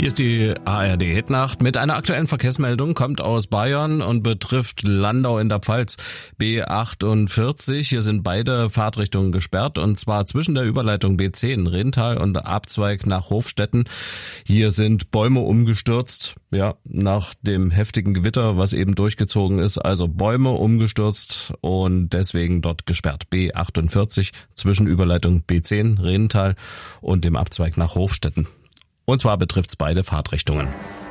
Hier ist die ARD-Hitnacht mit einer aktuellen Verkehrsmeldung, kommt aus Bayern und betrifft Landau in der Pfalz. B48, hier sind beide Fahrtrichtungen gesperrt und zwar zwischen der Überleitung B10 Rintal und der Abzweig nach Hofstetten. Hier sind Bäume umgestürzt, ja, nach dem heftigen Gewitter, was eben durchgezogen ist. Also Bäume umgestürzt und deswegen dort gesperrt. B48 zwischen Überleitung B10 Rintal und dem Abzweig nach Hofstetten. Und zwar betrifft's beide Fahrtrichtungen.